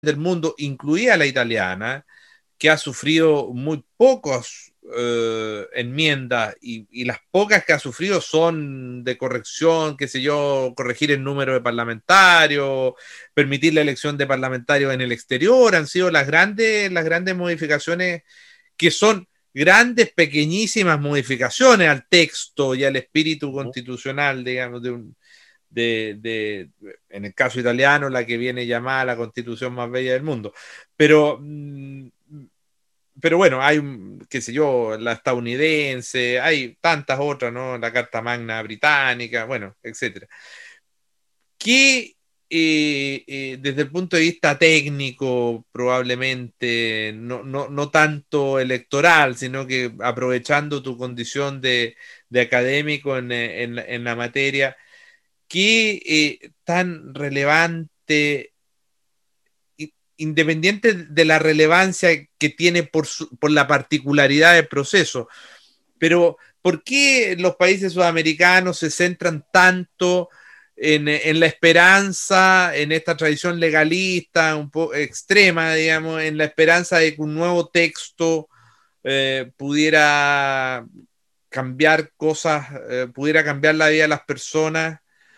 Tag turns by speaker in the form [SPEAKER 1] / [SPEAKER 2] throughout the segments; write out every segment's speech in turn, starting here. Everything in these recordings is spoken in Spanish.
[SPEAKER 1] del mundo, incluida la italiana, que ha sufrido muy pocos enmiendas y las pocas que ha sufrido son de corrección, qué sé yo, corregir el número de parlamentarios, permitir la elección de parlamentarios en el exterior, han sido las grandes modificaciones que son grandes, pequeñísimas modificaciones al texto y al espíritu constitucional, digamos, en el caso italiano, la que viene llamada la constitución más bella del mundo. Pero bueno, hay, qué sé yo, la estadounidense, hay tantas otras, ¿no? La Carta Magna británica, bueno, etcétera. Que desde el punto de vista técnico, probablemente no tanto electoral, sino que aprovechando tu condición de académico en la materia, qué tan relevante, independiente de la relevancia que tiene por la particularidad del proceso, pero ¿por qué los países sudamericanos se centran tanto en la esperanza, en esta tradición legalista un poco extrema, digamos, en la esperanza de que un nuevo texto pudiera cambiar cosas, pudiera cambiar la vida de las personas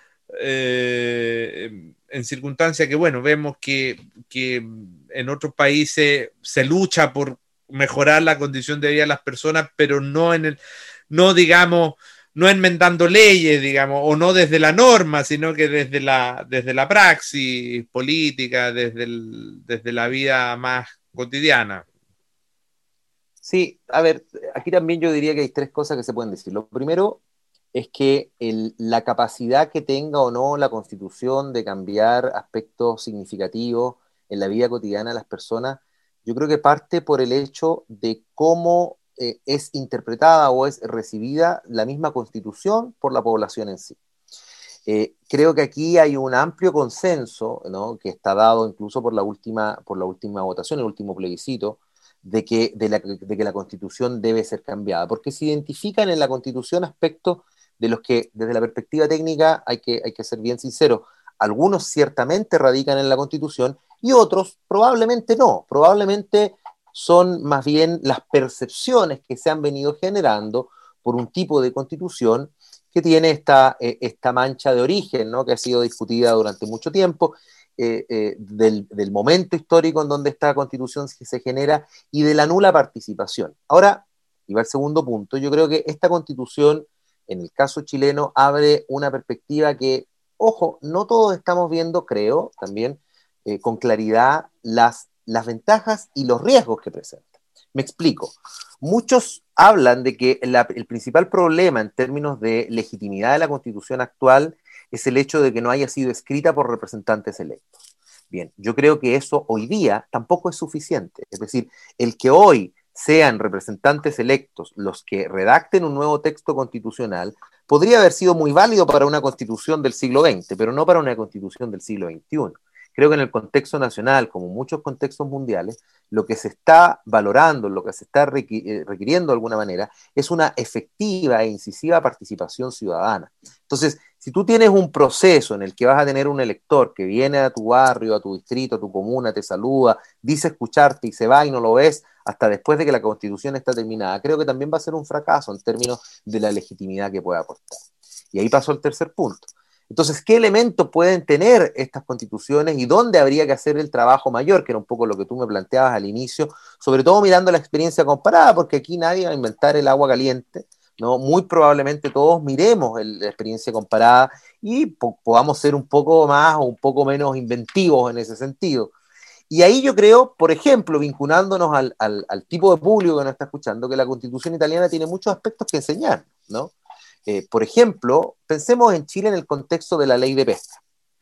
[SPEAKER 1] en circunstancias que, bueno, vemos que en otros países se lucha por mejorar la condición de vida de las personas, pero no digamos, no enmendando leyes, digamos, o no desde la norma, sino que desde la praxis política, desde la vida más cotidiana.
[SPEAKER 2] Sí, a ver, aquí también yo diría que hay tres cosas que se pueden decir. Lo primero es que la capacidad que tenga o no la Constitución de cambiar aspectos significativos en la vida cotidiana de las personas, yo creo que parte por el hecho de cómo es interpretada o es recibida la misma Constitución por la población en sí. Creo que aquí hay un amplio consenso, ¿no? Que está dado incluso por la última votación, el último plebiscito, de que la Constitución debe ser cambiada, porque se identifican en la Constitución aspectos de los que desde la perspectiva técnica hay que ser bien sincero, algunos ciertamente radican en la Constitución y otros probablemente no, probablemente son más bien las percepciones que se han venido generando por un tipo de Constitución que tiene esta mancha de origen, ¿no? Que ha sido discutida durante mucho tiempo, del momento histórico en donde esta constitución se genera y de la nula participación. Ahora, y va el segundo punto, yo creo que esta constitución, en el caso chileno, abre una perspectiva que, ojo, no todos estamos viendo, creo, también con claridad las ventajas y los riesgos que presenta. Me explico. Muchos hablan de que el principal problema en términos de legitimidad de la constitución actual es el hecho de que no haya sido escrita por representantes electos. Bien, yo creo que eso hoy día tampoco es suficiente. Es decir, el que hoy sean representantes electos los que redacten un nuevo texto constitucional podría haber sido muy válido para una constitución del siglo XX, pero no para una constitución del siglo XXI. Creo que en el contexto nacional, como muchos contextos mundiales, lo que se está valorando, lo que se está requiriendo de alguna manera, es una efectiva e incisiva participación ciudadana. Entonces, si tú tienes un proceso en el que vas a tener un elector que viene a tu barrio, a tu distrito, a tu comuna, te saluda, dice escucharte y se va y no lo ves hasta después de que la constitución está terminada, creo que también va a ser un fracaso en términos de la legitimidad que puede aportar. Y ahí pasó el tercer punto. Entonces, ¿qué elementos pueden tener estas constituciones y dónde habría que hacer el trabajo mayor, que era un poco lo que tú me planteabas al inicio, sobre todo mirando la experiencia comparada, porque aquí nadie va a inventar el agua caliente, ¿no? Muy probablemente todos miremos la experiencia comparada y podamos ser un poco más o un poco menos inventivos en ese sentido. Y ahí yo creo, por ejemplo, vinculándonos al tipo de público que nos está escuchando, que la Constitución italiana tiene muchos aspectos que enseñar, ¿no? Por ejemplo, pensemos en Chile en el contexto de la ley de pesca.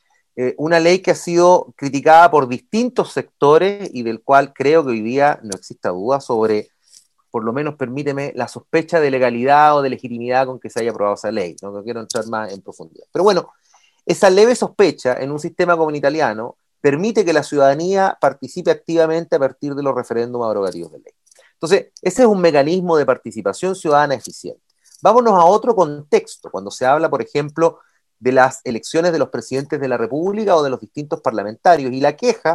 [SPEAKER 2] Una ley que ha sido criticada por distintos sectores y del cual creo que hoy día no exista duda sobre, por lo menos permíteme, la sospecha de legalidad o de legitimidad con que se haya aprobado esa ley. No quiero entrar más en profundidad. Pero bueno, esa leve sospecha en un sistema como el italiano permite que la ciudadanía participe activamente a partir de los referéndums abrogativos de ley. Entonces, ese es un mecanismo de participación ciudadana eficiente. Vámonos a otro contexto, cuando se habla, por ejemplo, de las elecciones de los presidentes de la República o de los distintos parlamentarios, y la queja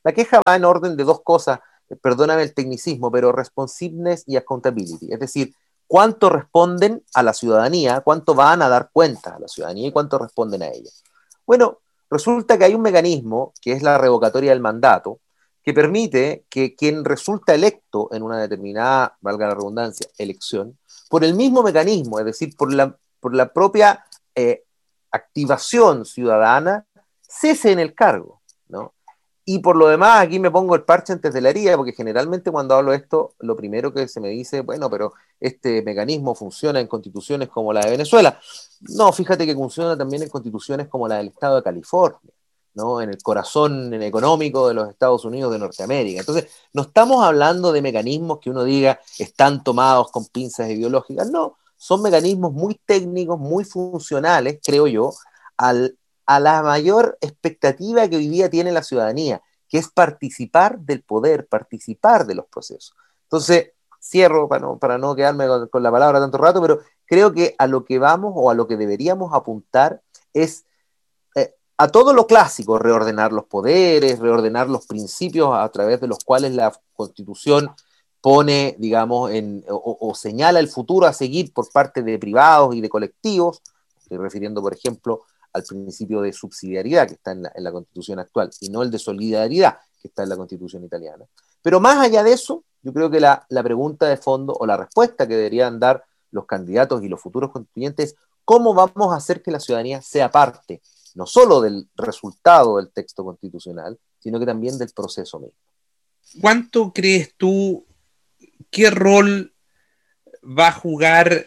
[SPEAKER 2] La queja va en orden de dos cosas, perdóname el tecnicismo, pero responsiveness y accountability. Es decir, cuánto responden a la ciudadanía, cuánto van a dar cuenta a la ciudadanía y cuánto responden a ella. Bueno, resulta que hay un mecanismo, que es la revocatoria del mandato, que permite que quien resulta electo en una determinada, valga la redundancia, elección, por el mismo mecanismo, es decir, por la propia activación ciudadana, cese en el cargo, ¿no? Y por lo demás, aquí me pongo el parche antes de la herida, porque generalmente cuando hablo de esto, lo primero que se me dice, bueno, pero este mecanismo funciona en constituciones como la de Venezuela. No, fíjate que funciona también en constituciones como la del Estado de California, ¿no? En el corazón económico de los Estados Unidos de Norteamérica. Entonces, no estamos hablando de mecanismos que uno diga están tomados con pinzas ideológicas, no, son mecanismos muy técnicos, muy funcionales, creo yo, a la mayor expectativa que hoy día tiene la ciudadanía, que es participar del poder, participar de los procesos. Entonces, cierro para no quedarme con la palabra tanto rato, pero creo que a lo que vamos o a lo que deberíamos apuntar es a todo lo clásico, reordenar los poderes, reordenar los principios a través de los cuales la Constitución pone, digamos, o señala el futuro a seguir por parte de privados y de colectivos. Estoy refiriendo, por ejemplo, al principio de subsidiariedad que está en la Constitución actual y no el de solidaridad que está en la Constitución italiana. Pero más allá de eso, yo creo que la pregunta de fondo o la respuesta que deberían dar los candidatos y los futuros constituyentes es cómo vamos a hacer que la ciudadanía sea parte no solo del resultado del texto constitucional, sino que también del proceso mismo.
[SPEAKER 1] ¿Cuánto crees tú, qué rol va a jugar?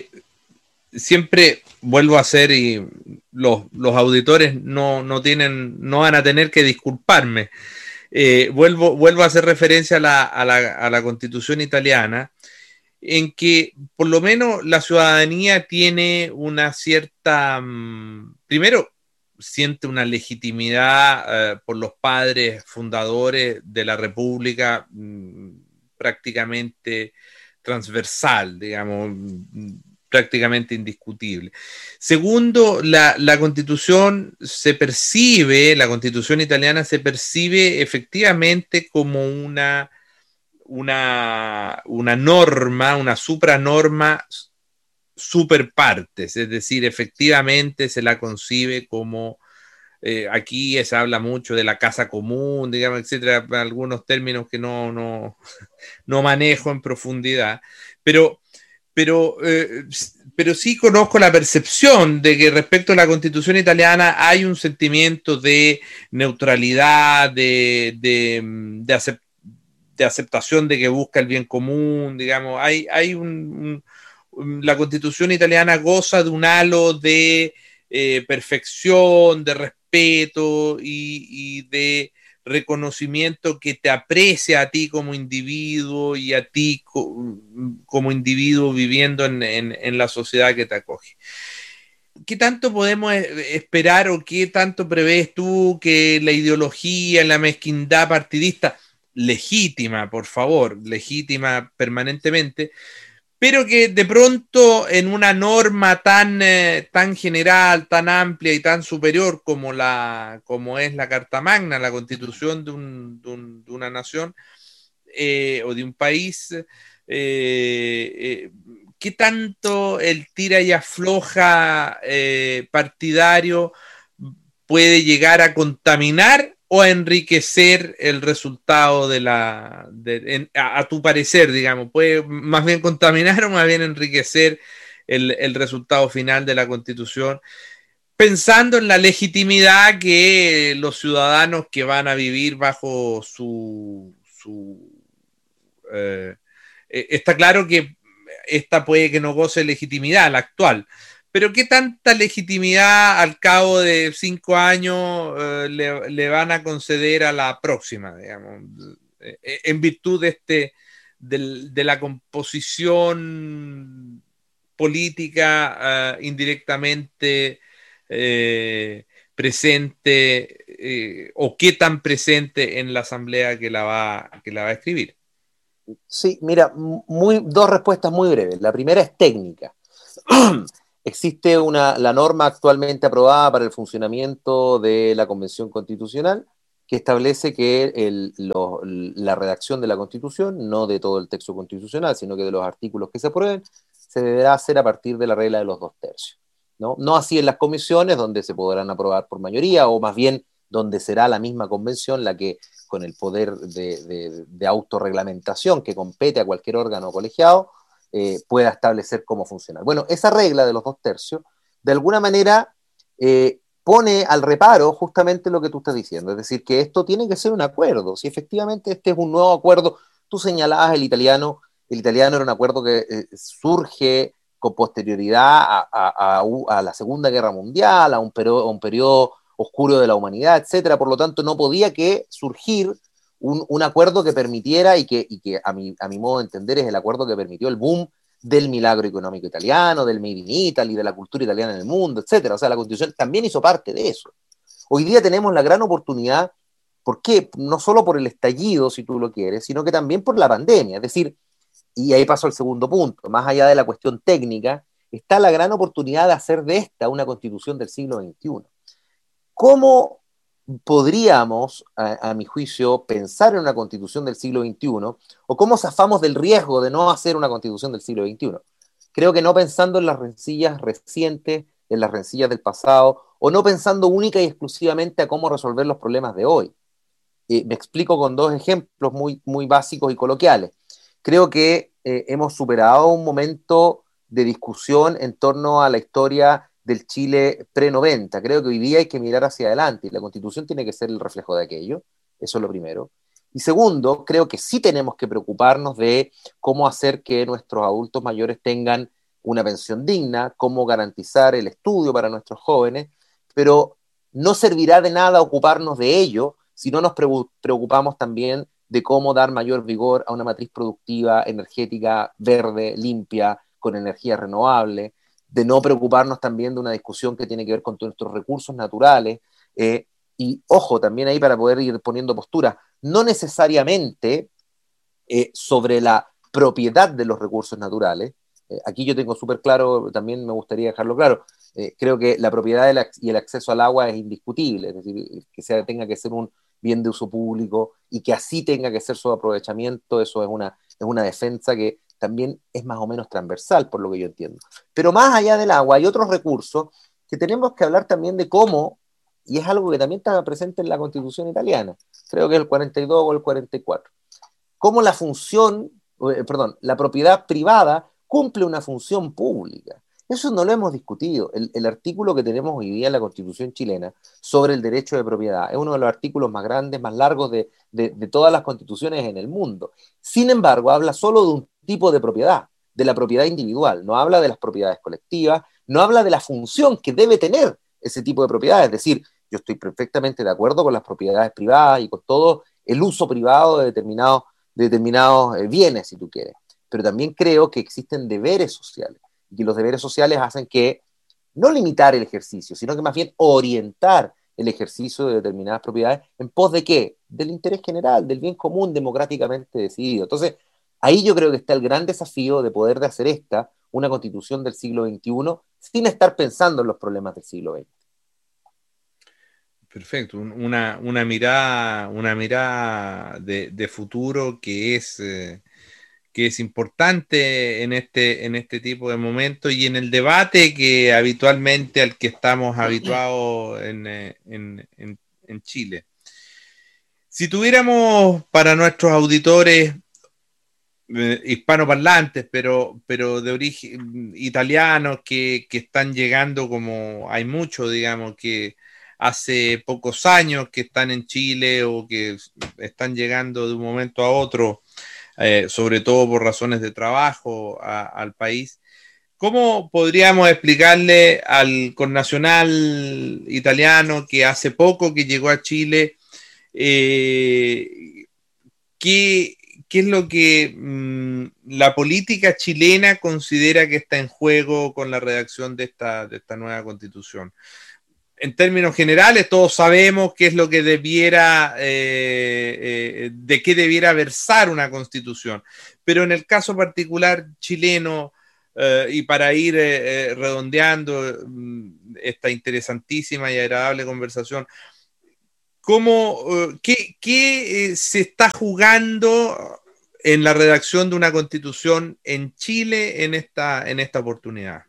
[SPEAKER 1] Siempre vuelvo a hacer, y los auditores no van a tener que disculparme. Vuelvo a hacer referencia a la Constitución italiana, en que por lo menos la ciudadanía tiene una cierta, primero, siente una legitimidad por los padres fundadores de la República prácticamente transversal, digamos, prácticamente indiscutible. Segundo, la Constitución la Constitución italiana se percibe efectivamente como una norma, una supranorma super partes, es decir, efectivamente se la concibe como, aquí se habla mucho de la casa común, digamos, etcétera, algunos términos que no manejo en profundidad, pero sí conozco la percepción de que respecto a la Constitución italiana hay un sentimiento de neutralidad, de aceptación de que busca el bien común, digamos, hay la Constitución italiana goza de un halo de perfección, de respeto y de reconocimiento que te aprecia a ti como individuo y a ti como individuo viviendo en la sociedad que te acoge. ¿Qué tanto podemos esperar o qué tanto prevés tú que la ideología, la mezquindad partidista, legítima, por favor, legítima permanentemente, pero que de pronto en una norma tan general, tan amplia y tan superior como es la Carta Magna, la constitución de una nación o de un país, ¿qué tanto el tira y afloja partidario puede llegar a contaminar o a enriquecer el resultado a tu parecer, digamos? ¿Puede más bien contaminar o más bien enriquecer el resultado final de la Constitución? Pensando en la legitimidad que los ciudadanos que van a vivir bajo está claro que esta puede que no goce legitimidad, la actual, pero ¿qué tanta legitimidad al cabo de 5 años le van a conceder a la próxima, digamos, en virtud de la composición política indirectamente presente o qué tan presente en la asamblea que la va a escribir?
[SPEAKER 2] Sí, mira, dos respuestas muy breves. La primera es técnica. Existe la norma actualmente aprobada para el funcionamiento de la Convención Constitucional, que establece que la redacción de la Constitución, no de todo el texto constitucional, sino que de los artículos que se aprueben, se deberá hacer a partir de la regla de los 2/3, ¿no? No así en las comisiones, donde se podrán aprobar por mayoría, o más bien donde será la misma convención la que, con el poder de autorreglamentación que compete a cualquier órgano colegiado, pueda establecer cómo funcionar. Bueno, esa regla de los 2/3, de alguna manera, pone al reparo justamente lo que tú estás diciendo, es decir, que esto tiene que ser un acuerdo. Si efectivamente este es un nuevo acuerdo, tú señalabas el italiano era un acuerdo que surge con posterioridad a la Segunda Guerra Mundial, a un periodo oscuro de la humanidad, etcétera. Por lo tanto, no podía que surgir un acuerdo que permitiera y que a mi modo de entender es el acuerdo que permitió el boom del milagro económico italiano, del Made in Italy, de la cultura italiana en el mundo, etcétera. O sea, la Constitución también hizo parte de eso. Hoy día tenemos la gran oportunidad, ¿por qué? No solo por el estallido, si tú lo quieres, sino que también por la pandemia. Es decir, y ahí paso al segundo punto, más allá de la cuestión técnica, está la gran oportunidad de hacer de esta una Constitución del siglo XXI. ¿Cómo podríamos, a mi juicio, pensar en una constitución del siglo XXI? ¿O cómo zafamos del riesgo de no hacer una constitución del siglo XXI? Creo que no pensando en las rencillas recientes, en las rencillas del pasado, o no pensando única y exclusivamente a cómo resolver los problemas de hoy. Me explico con dos ejemplos muy básicos y coloquiales. Creo que hemos superado un momento de discusión en torno a la historia del Chile pre-90. Creo que hoy día hay que mirar hacia adelante y la Constitución tiene que ser el reflejo de aquello. Eso es lo primero. Y segundo, creo que sí tenemos que preocuparnos de cómo hacer que nuestros adultos mayores tengan una pensión digna, cómo garantizar el estudio para nuestros jóvenes, pero no servirá de nada ocuparnos de ello si no nos preocupamos también de cómo dar mayor vigor a una matriz productiva, energética, verde, limpia, con energía renovable, de no preocuparnos también de una discusión que tiene que ver con nuestros recursos naturales. Y ojo, también ahí para poder ir poniendo postura, no necesariamente sobre la propiedad de los recursos naturales. Aquí yo tengo súper claro, también me gustaría dejarlo claro, creo que la propiedad y el acceso al agua es indiscutible, es decir, que tenga que ser un bien de uso público y que así tenga que ser su aprovechamiento, eso es una defensa que también es más o menos transversal, por lo que yo entiendo. Pero más allá del agua hay otros recursos que tenemos que hablar también de cómo, y es algo que también está presente en la Constitución italiana, creo que es el 42 o el 44, cómo la propiedad privada cumple una función pública. Eso no lo hemos discutido. El artículo que tenemos hoy día en la Constitución chilena sobre el derecho de propiedad es uno de los artículos más grandes, más largos de todas las constituciones en el mundo. Sin embargo, habla solo de un tipo de propiedad, de la propiedad individual. No habla de las propiedades colectivas, no habla de la función que debe tener ese tipo de propiedad. Es decir, yo estoy perfectamente de acuerdo con las propiedades privadas y con todo el uso privado de determinados bienes, si tú quieres. Pero también creo que existen deberes sociales y que los deberes sociales hacen que no limitar el ejercicio, sino que más bien orientar el ejercicio de determinadas propiedades en pos de qué? Del interés general, del bien común democráticamente decidido. Entonces, ahí yo creo que está el gran desafío de poder de hacer una constitución del siglo XXI, sin estar pensando en los problemas del siglo XX.
[SPEAKER 1] Perfecto, una mirada de futuro que es importante en este tipo de momentos y en el debate que habitualmente al que estamos habituados en Chile. Si tuviéramos para nuestros auditores hispanoparlantes, pero de origen italianos que están llegando, como hay muchos, digamos, que hace pocos años que están en Chile o que están llegando de un momento a otro, sobre todo por razones de trabajo al país. ¿Cómo podríamos explicarle al connacional italiano que hace poco que llegó a Chile qué, qué es lo que la política chilena considera que está en juego con la redacción de esta nueva constitución? En términos generales, todos sabemos qué es lo que de qué debiera versar una constitución, pero en el caso particular chileno, y para ir redondeando esta interesantísima y agradable conversación, ¿Qué se está jugando en la redacción de una constitución en Chile en esta oportunidad?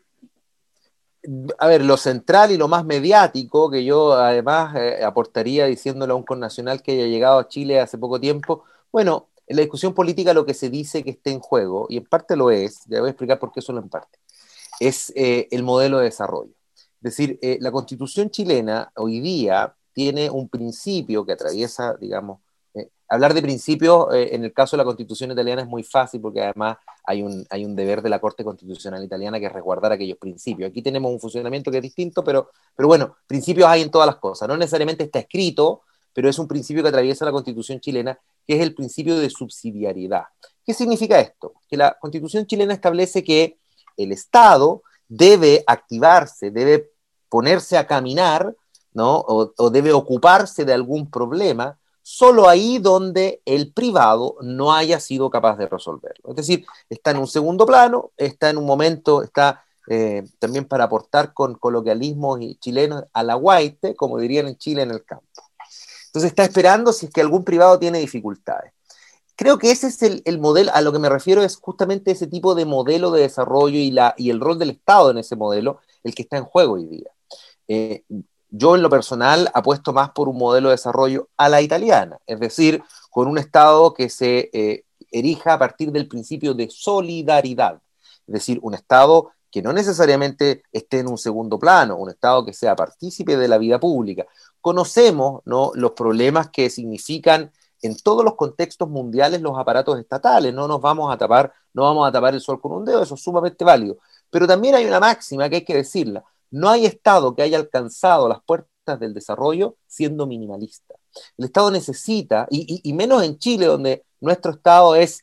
[SPEAKER 2] A ver, lo central y lo más mediático, que yo además aportaría diciéndole a un connacional que haya llegado a Chile hace poco tiempo, bueno, en la discusión política lo que se dice que esté en juego, y en parte lo es, ya voy a explicar por qué solo en parte, es el modelo de desarrollo. Es decir, la constitución chilena hoy día tiene un principio que atraviesa, digamos, hablar de principios en el caso de la constitución italiana es muy fácil porque además hay un deber de la Corte Constitucional Italiana que es resguardar aquellos principios. Aquí tenemos un funcionamiento que es distinto, pero bueno, principios hay en todas las cosas. No necesariamente está escrito, pero es un principio que atraviesa la Constitución chilena, que es el principio de subsidiariedad. ¿Qué significa esto? Que la Constitución chilena establece que el Estado debe activarse, debe ponerse a caminar, ¿no? O debe ocuparse de algún problema solo ahí donde el privado no haya sido capaz de resolverlo. Es decir, está en un segundo plano, está en un momento, está también para aportar con coloquialismos chilenos a la guaite, como dirían en Chile, en el campo. Entonces está esperando si es que algún privado tiene dificultades. Creo que ese es el modelo, a lo que me refiero es justamente ese tipo de modelo de desarrollo y el rol del Estado en ese modelo, el que está en juego hoy día. Eh, yo en lo personal apuesto más por un modelo de desarrollo a la italiana, es decir, con un Estado que se erija a partir del principio de solidaridad, es decir, un Estado que no necesariamente esté en un segundo plano, un Estado que sea partícipe de la vida pública. Conocemos, ¿no?, los problemas que significan en todos los contextos mundiales los aparatos estatales, no vamos a tapar el sol con un dedo, eso es sumamente válido. Pero también hay una máxima que hay que decirla: no hay Estado que haya alcanzado las puertas del desarrollo siendo minimalista. El Estado necesita, y menos en Chile, donde nuestro Estado es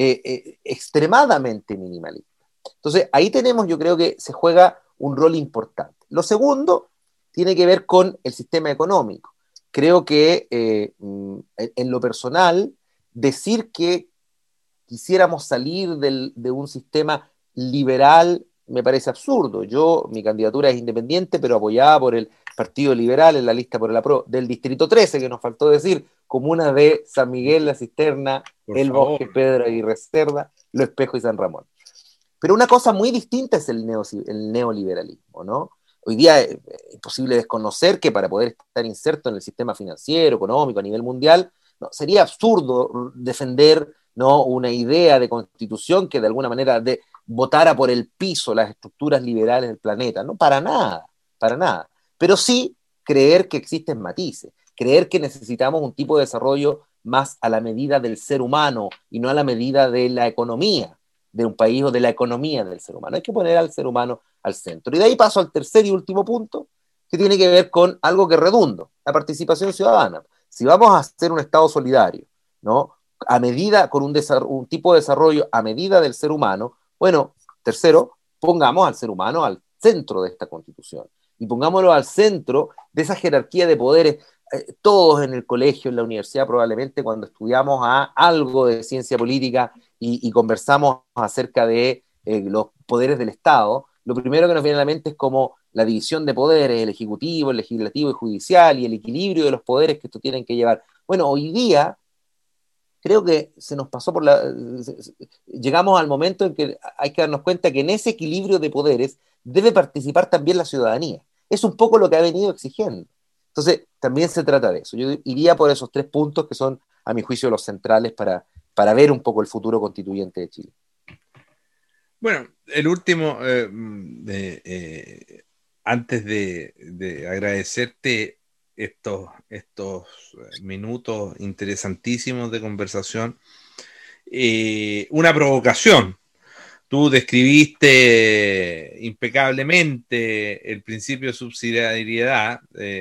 [SPEAKER 2] extremadamente minimalista. Entonces, ahí tenemos, yo creo que se juega un rol importante. Lo segundo tiene que ver con el sistema económico. Creo que en lo personal, decir que quisiéramos salir de un sistema liberal me parece absurdo. Mi candidatura es independiente, pero apoyada por el Partido Liberal en la lista por el apruebo del Distrito 13, que nos faltó decir, comunas de San Miguel, La Cisterna,
[SPEAKER 1] Por
[SPEAKER 2] El
[SPEAKER 1] favor.
[SPEAKER 2] Bosque, Pedro Aguirre Cerda, Lo Espejo y San Ramón. Pero una cosa muy distinta es el neoliberalismo, ¿no? Hoy día es imposible desconocer que para poder estar inserto en el sistema financiero, económico, a nivel mundial, no, sería absurdo defender, ¿no?, una idea de constitución que de alguna manera votara por el piso las estructuras liberales del planeta. No, para nada, para nada. Pero sí creer que existen matices, creer que necesitamos un tipo de desarrollo más a la medida del ser humano y no a la medida de la economía de un país o de la economía del ser humano. Hay que poner al ser humano al centro. Y de ahí paso al tercer y último punto, que tiene que ver con algo que redundo, la participación ciudadana. Si vamos a hacer un Estado solidario, ¿no?, a medida, con un tipo de desarrollo a medida del ser humano, bueno, tercero, pongamos al ser humano al centro de esta Constitución y pongámoslo al centro de esa jerarquía de poderes. Todos en el colegio, en la universidad, probablemente cuando estudiamos algo de ciencia política y conversamos acerca de los poderes del Estado, lo primero que nos viene a la mente es como la división de poderes, el ejecutivo, el legislativo y judicial, y el equilibrio de los poderes que esto tienen que llevar. Bueno, hoy día creo que se nos pasó llegamos al momento en que hay que darnos cuenta que en ese equilibrio de poderes debe participar también la ciudadanía. Es un poco lo que ha venido exigiendo. Entonces, también se trata de eso. Yo iría por esos tres puntos que son, a mi juicio, los centrales para ver un poco el futuro constituyente de Chile.
[SPEAKER 1] Bueno, el último, antes de agradecerte estos minutos interesantísimos de conversación, una provocación. Tú describiste impecablemente el principio de subsidiariedad,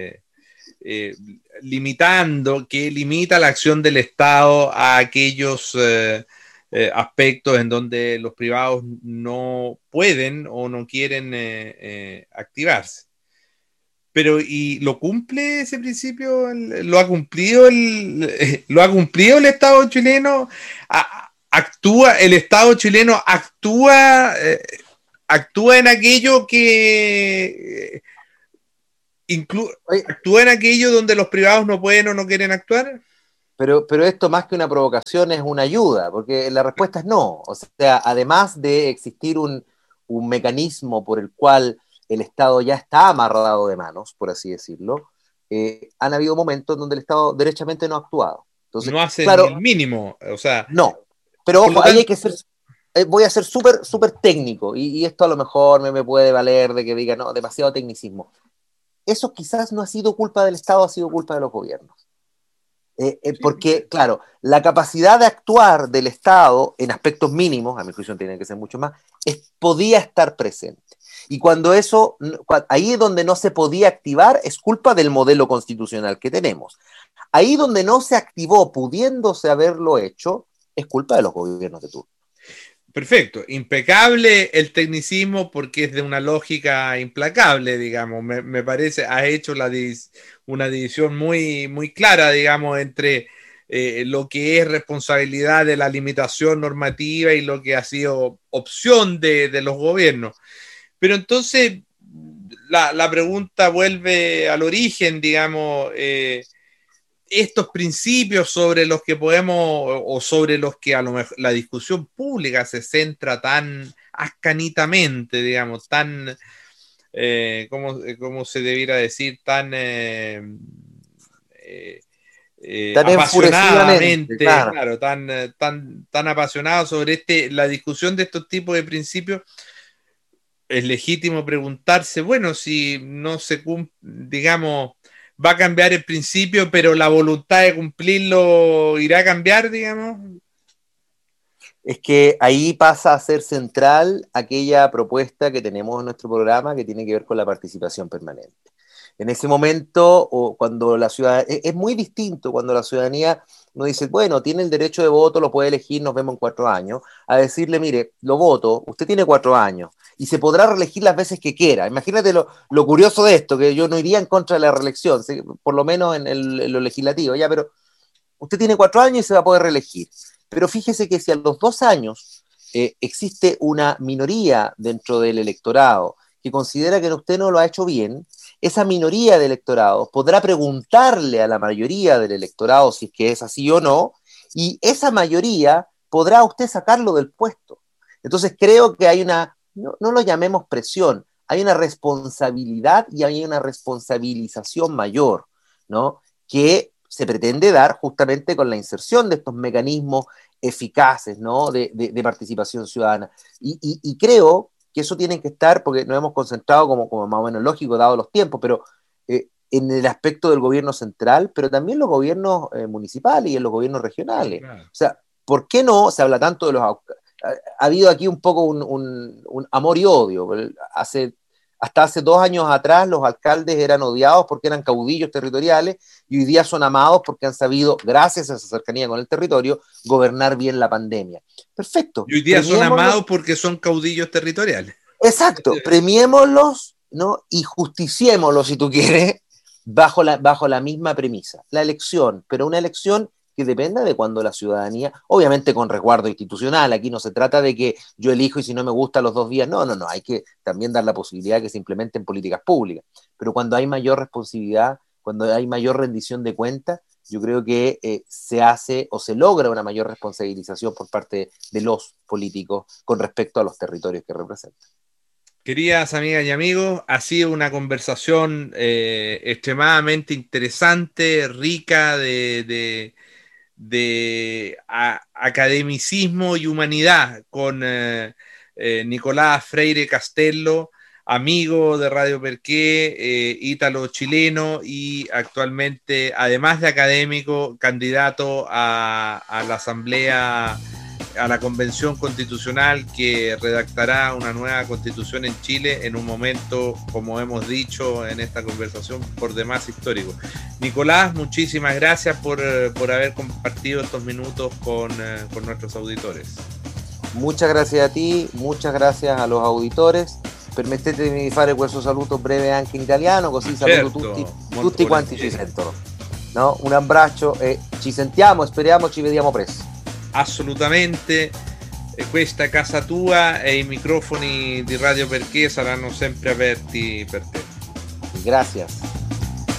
[SPEAKER 1] limitando, que limita la acción del Estado a aquellos aspectos en donde los privados no pueden o no quieren activarse. Pero, ¿y lo cumple ese principio? ¿Lo ha cumplido lo ha cumplido el Estado chileno? El Estado chileno actúa en aquello ¿Actúan aquello donde los privados no pueden o no quieren actuar?
[SPEAKER 2] Pero esto más que una provocación es una ayuda, porque la respuesta es no. O sea, además de existir un mecanismo por el cual el Estado ya está amarrado de manos, por así decirlo, han habido momentos donde el Estado derechamente no ha actuado. Entonces,
[SPEAKER 1] No hacen ni
[SPEAKER 2] claro,
[SPEAKER 1] el mínimo, o sea...
[SPEAKER 2] no. Pero
[SPEAKER 1] Por
[SPEAKER 2] ojo,
[SPEAKER 1] lo
[SPEAKER 2] ahí
[SPEAKER 1] tanto,
[SPEAKER 2] hay que ser, voy a ser súper, súper técnico, y esto a lo mejor me puede valer de que diga, no, demasiado tecnicismo. Eso quizás no ha sido culpa del Estado, ha sido culpa de los gobiernos.
[SPEAKER 1] sí,
[SPEAKER 2] Porque, claro, la capacidad de actuar del Estado en aspectos mínimos, a mi juicio tiene que ser mucho más, podía estar presente. Y cuando eso, ahí donde no se podía activar, es culpa del modelo constitucional que tenemos. Ahí donde no se activó, pudiéndose haberlo hecho, es culpa de los gobiernos de turno.
[SPEAKER 1] perfecto, impecable el tecnicismo porque es de una lógica implacable, digamos. Me parece, has hecho una división muy, muy clara, digamos, entre lo que es responsabilidad de la limitación normativa y lo que ha sido opción de los gobiernos. Pero entonces la pregunta vuelve al origen, digamos, estos principios sobre los que podemos o sobre los que a lo mejor la discusión pública se centra tan ascanitamente, digamos, tan, ¿cómo se debiera decir? Tan
[SPEAKER 2] Tan enfurecidamente,
[SPEAKER 1] apasionadamente,
[SPEAKER 2] claro.
[SPEAKER 1] claro, tan apasionado sobre la discusión de estos tipos de principios. Es legítimo preguntarse, bueno, si no se cumple, digamos, va a cambiar el principio, pero la voluntad de cumplirlo irá a cambiar, digamos.
[SPEAKER 2] Es que ahí pasa a ser central aquella propuesta que tenemos en nuestro programa que tiene que ver con la participación permanente. En ese momento, o cuando la ciudadanía, es muy distinto cuando la ciudadanía nos dice, bueno, tiene el derecho de voto, lo puede elegir, nos vemos en 4 años, a decirle, mire, lo voto, usted tiene 4 años y se podrá reelegir las veces que quiera. Imagínate lo curioso de esto, que yo no iría en contra de la reelección, ¿sí? Por lo menos en lo legislativo, ya, pero usted tiene 4 años y se va a poder reelegir. Pero fíjese que si a los 2 años existe una minoría dentro del electorado que considera que usted no lo ha hecho bien, esa minoría de electorado podrá preguntarle a la mayoría del electorado si es que es así o no, y esa mayoría podrá usted sacarlo del puesto. Entonces creo que hay no lo llamemos presión, hay una responsabilidad y hay una responsabilización mayor, ¿no? Que se pretende dar justamente con la inserción de estos mecanismos eficaces, ¿no? de participación ciudadana. Y creo que eso tiene que estar, porque nos hemos concentrado como más o menos lógico, dado los tiempos, pero en el aspecto del gobierno central, pero también los gobiernos municipales y en los gobiernos regionales.
[SPEAKER 1] Claro.
[SPEAKER 2] O sea, ¿por qué no se habla tanto de los... Ha habido aquí un poco un amor y odio. Hasta hace 2 años atrás los alcaldes eran odiados porque eran caudillos territoriales y hoy día son amados porque han sabido, gracias a esa cercanía con el territorio, gobernar bien la pandemia. Perfecto.
[SPEAKER 1] Y hoy día son amados porque son caudillos territoriales.
[SPEAKER 2] Exacto, premiémoslos, ¿no? Y justiciémoslos, si tú quieres, bajo la misma premisa, la elección, pero una elección que dependa de cuando la ciudadanía, obviamente con resguardo institucional, aquí no se trata de que yo elijo y si no me gusta los 2 días, no, hay que también dar la posibilidad de que se implementen políticas públicas, pero cuando hay mayor responsabilidad, cuando hay mayor rendición de cuentas, yo creo que se hace o se logra una mayor responsabilización por parte de los políticos con respecto a los territorios que representan.
[SPEAKER 1] Queridas amigas y amigos, ha sido una conversación extremadamente interesante, rica de academicismo y humanidad con Nicolás Freire Castello, amigo de Radio Perqué, ítalo chileno y actualmente, además de académico, candidato a la Asamblea, a la Convención Constitucional que redactará una nueva constitución en Chile en un momento, como hemos dicho en esta conversación, por demás histórico. Nicolás, muchísimas gracias por haber compartido estos minutos con nuestros auditores.
[SPEAKER 2] Muchas gracias a ti, muchas gracias a los auditores. Permettete di fare questo saluto breve anche in italiano, così saluto tutti quanti ci sentono. No? Un abbraccio e ci sentiamo e speriamo ci vediamo presto.
[SPEAKER 1] Assolutamente, questa è casa tua e i microfoni di Radio Perché saranno sempre aperti per te.
[SPEAKER 2] Gracias.